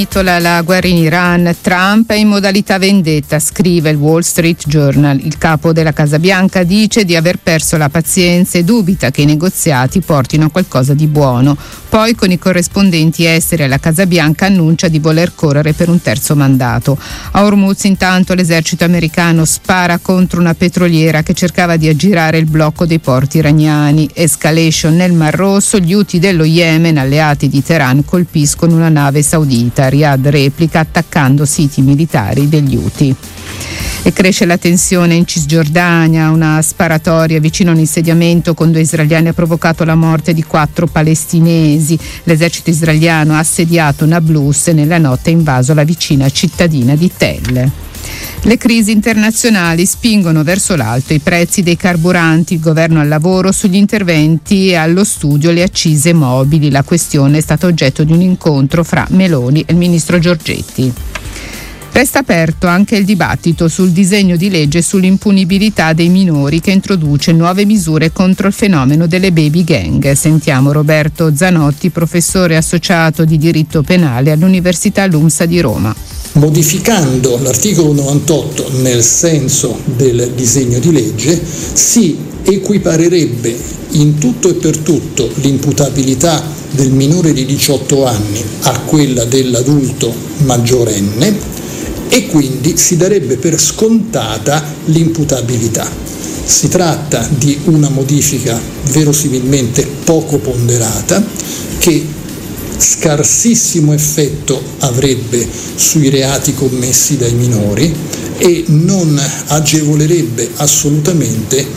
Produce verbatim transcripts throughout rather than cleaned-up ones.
Svitola la guerra in Iran, Trump è in modalità vendetta, scrive il Wall Street Journal. Il capo della Casa Bianca dice di aver perso la pazienza e dubita che i negoziati portino a qualcosa di buono. Poi con i corrispondenti esteri alla Casa Bianca annuncia di voler correre per un terzo mandato. A Hormuz intanto l'esercito americano spara contro una petroliera che cercava di aggirare il blocco dei porti iraniani. Escalation nel Mar Rosso, gli Houthi dello Yemen, alleati di Teheran, colpiscono una nave saudita. Riyadh replica attaccando siti militari degli Houthi. E cresce la tensione in Cisgiordania, una sparatoria vicino a un insediamento con due israeliani ha provocato la morte di quattro palestinesi. L'esercito israeliano ha assediato Nablus e nella notte ha invaso la vicina cittadina di Tell. Le crisi internazionali spingono verso l'alto i prezzi dei carburanti, il governo al lavoro sugli interventi e allo studio le accise mobili. La questione è stata oggetto di un incontro fra Meloni e il ministro Giorgetti. Resta aperto anche il dibattito sul disegno di legge sull'impunibilità dei minori che introduce nuove misure contro il fenomeno delle baby gang. Sentiamo Roberto Zanotti, professore associato di diritto penale all'Università LUMSA di Roma. Modificando l'articolo novantotto nel senso del disegno di legge si equiparerebbe in tutto e per tutto l'imputabilità del minore di diciotto anni a quella dell'adulto maggiorenne e quindi si darebbe per scontata l'imputabilità. Si tratta di una modifica verosimilmente poco ponderata che scarsissimo effetto avrebbe sui reati commessi dai minori e non agevolerebbe assolutamente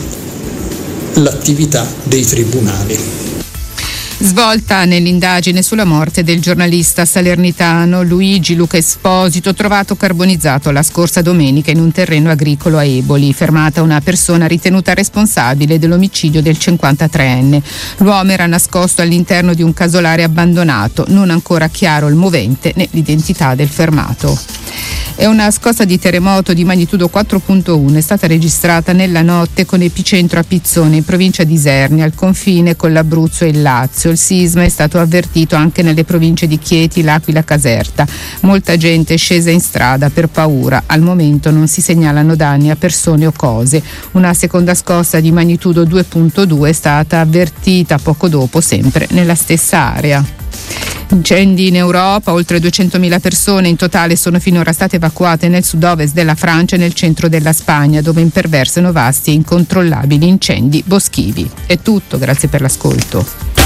l'attività dei tribunali. Svolta nell'indagine sulla morte del giornalista salernitano Luigi Luca Esposito, trovato carbonizzato la scorsa domenica in un terreno agricolo a Eboli. Fermata una persona ritenuta responsabile dell'omicidio del cinquantatreenne. L'uomo era nascosto all'interno di un casolare abbandonato, non ancora chiaro il movente né l'identità del fermato. È una scossa di terremoto di magnitudo quattro virgola uno è stata registrata nella notte con epicentro a Pizzone in provincia di Isernia, al confine con l'Abruzzo e il Lazio. Il sisma è stato avvertito anche nelle province di Chieti, L'Aquila, Caserta. Molta gente è scesa in strada per paura. Al momento non si segnalano danni a persone o cose. Una seconda scossa di magnitudo due virgola due è stata avvertita poco dopo, sempre nella stessa area. Incendi in Europa, oltre duecentomila persone in totale sono finora state evacuate nel sud-ovest della Francia e nel centro della Spagna, dove imperversano vasti e incontrollabili incendi boschivi. È tutto, grazie per l'ascolto.